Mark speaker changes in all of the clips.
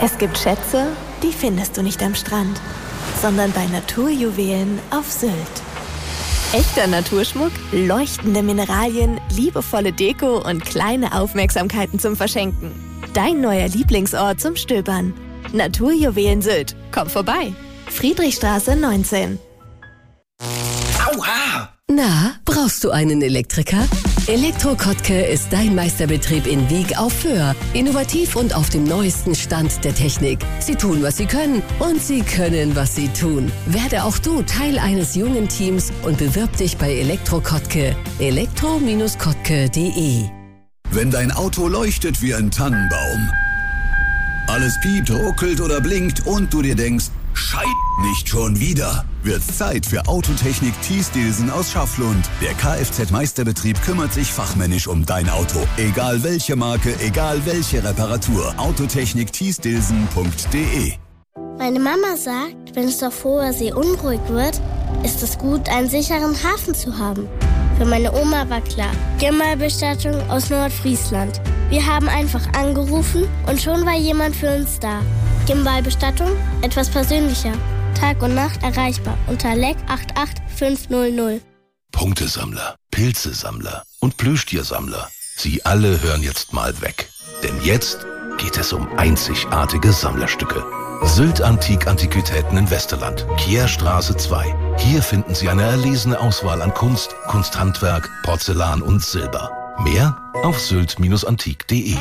Speaker 1: Es gibt Schätze, die findest du nicht am Strand, sondern bei Naturjuwelen auf Sylt. Echter Naturschmuck, leuchtende Mineralien, liebevolle Deko und kleine Aufmerksamkeiten zum Verschenken. Dein neuer Lieblingsort zum Stöbern. Naturjuwelen Sylt. Komm vorbei. Friedrichstraße 19.
Speaker 2: Aua!
Speaker 3: Na, brauchst du einen Elektriker? Elektro Kottke ist dein Meisterbetrieb in Wieg auf Föhr. Innovativ und auf dem neuesten Stand der Technik. Sie tun, was sie können und sie können, was sie tun. Werde auch du Teil eines jungen Teams und bewirb dich bei Elektro Kottke. elektro-kottke.de.
Speaker 4: Wenn dein Auto leuchtet wie ein Tannenbaum, alles piept, ruckelt oder blinkt und du dir denkst, Scheiße, nicht schon wieder, wird's Zeit für Autotechnik Thies-Dilsen aus Schafflund. Der Kfz-Meisterbetrieb kümmert sich fachmännisch um dein Auto. Egal welche Marke, egal welche Reparatur. Autotechnik-Thies-Dilsen.de.
Speaker 5: Meine Mama sagt, wenn es auf hoher See unruhig wird, ist es gut, einen sicheren Hafen zu haben. Für meine Oma war klar, Gimbalbestattung aus Nordfriesland. Wir haben einfach angerufen und schon war jemand für uns da. Gimbalbestattung, etwas persönlicher. Tag und Nacht erreichbar unter LEC 88500.
Speaker 6: Punktesammler, Pilzesammler und Plüschtiersammler. Sie alle hören jetzt mal weg. Denn jetzt geht es um einzigartige Sammlerstücke. Sylt Antiquitäten in Westerland, Kierstraße 2. Hier finden Sie eine erlesene Auswahl an Kunst, Kunsthandwerk, Porzellan und Silber. Mehr auf sylt-antik.de.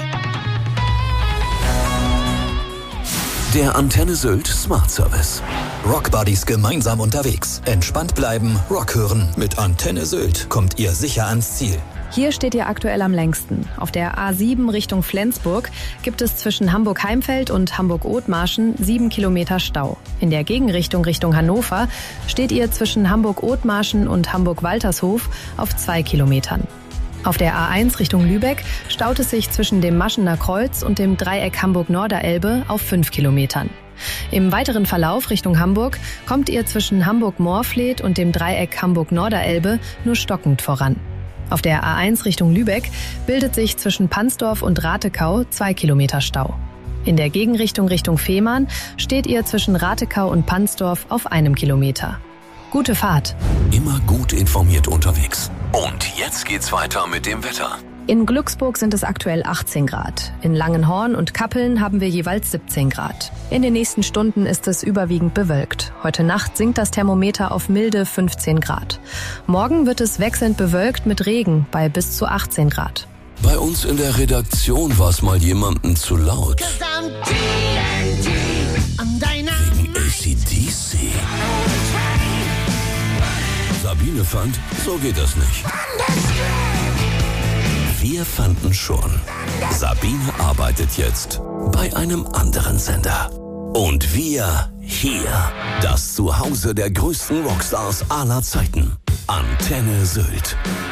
Speaker 7: Der Antenne Sylt Smart Service. Rockbuddies gemeinsam unterwegs. Entspannt bleiben, Rock hören. Mit Antenne Sylt kommt ihr sicher ans Ziel.
Speaker 8: Hier steht ihr aktuell am längsten. Auf der A7 Richtung Flensburg gibt es zwischen Hamburg-Heimfeld und Hamburg-Othmarschen 7 Kilometer Stau. In der Gegenrichtung Richtung Hannover steht ihr zwischen Hamburg-Othmarschen und Hamburg-Waltershof auf 2 Kilometern. Auf der A1 Richtung Lübeck staut es sich zwischen dem Maschener Kreuz und dem Dreieck Hamburg-Norderelbe auf 5 Kilometern. Im weiteren Verlauf Richtung Hamburg kommt ihr zwischen Hamburg-Moorfleet und dem Dreieck Hamburg-Norderelbe nur stockend voran. Auf der A1 Richtung Lübeck bildet sich zwischen Pansdorf und Ratekau 2 Kilometer Stau. In der Gegenrichtung Richtung Fehmarn steht ihr zwischen Ratekau und Pansdorf auf 1 Kilometer. Gute Fahrt.
Speaker 7: Immer gut informiert unterwegs. Und jetzt geht's weiter mit dem Wetter.
Speaker 8: In Glücksburg sind es aktuell 18 Grad. In Langenhorn und Kappeln haben wir jeweils 17 Grad. In den nächsten Stunden ist es überwiegend bewölkt. Heute Nacht sinkt das Thermometer auf milde 15 Grad. Morgen wird es wechselnd bewölkt mit Regen bei bis zu 18 Grad.
Speaker 7: Bei uns in der Redaktion war es mal jemandem zu laut. Wegen AC/DC. Sabine fand, so geht das nicht. Wir fanden schon. Sabine arbeitet jetzt bei einem anderen Sender. Und wir hier. Das Zuhause der größten Rockstars aller Zeiten. Antenne Sylt.